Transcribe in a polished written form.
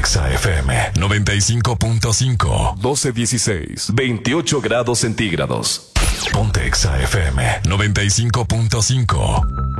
Exa FM 95.5. 12:16, 28 grados centígrados. Ponte Exa FM 95.5.